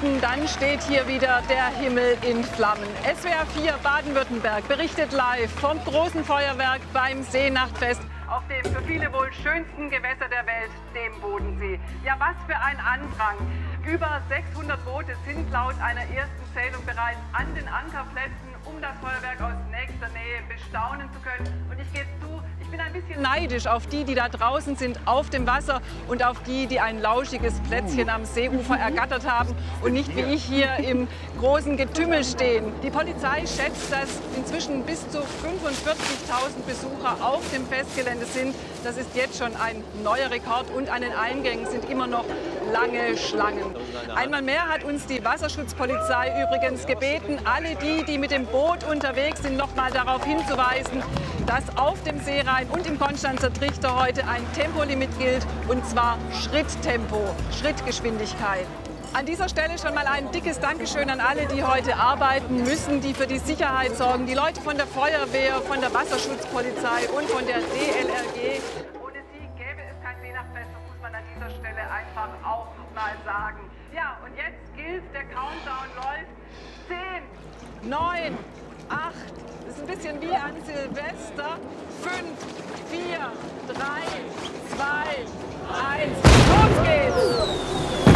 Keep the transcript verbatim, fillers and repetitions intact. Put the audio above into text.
Minuten, dann steht hier wieder der Himmel in Flammen. S W R vier Baden-Württemberg berichtet live vom großen Feuerwerk beim Seenachtfest auf dem für viele wohl schönsten Gewässer der Welt, dem Bodensee. Ja, was für ein Andrang. Über sechshundert Boote sind laut einer ersten Zählung bereits an den Ankerplätzen, um das Feuerwerk aus nächster Nähe bestaunen zu können. Und ich gebe zu, ich bin ein bisschen neidisch auf die, die da draußen sind auf dem Wasser und auf die, die ein lauschiges Plätzchen am Seeufer ergattert haben und nicht wie ich hier im großen Getümmel stehen. Die Polizei schätzt, dass inzwischen bis zu fünfundvierzigtausend Besucher auf dem Festgelände sind. Das ist jetzt schon ein neuer Rekord und an den Eingängen sind immer noch lange Schlangen. Einmal mehr hat uns die Wasserschutzpolizei übrigens gebeten, alle die, die mit dem Boot unterwegs sind, noch mal darauf hinzuweisen, dass auf dem Seerhein und im Konstanzer Trichter heute ein Tempolimit gilt, und zwar Schritttempo, Schrittgeschwindigkeit. An dieser Stelle schon mal ein dickes Dankeschön an alle, die heute arbeiten müssen, die für die Sicherheit sorgen. Die Leute von der Feuerwehr, von der Wasserschutzpolizei und von der D L R G. Ohne sie gäbe es kein Seenachtfest, das muss man an dieser Stelle einfach auch mal sagen. Ja, und jetzt gilt, der Countdown läuft. zehn, neun, acht, das ist ein bisschen wie an Silvester. fünf, vier, drei, zwei, eins, los geht's!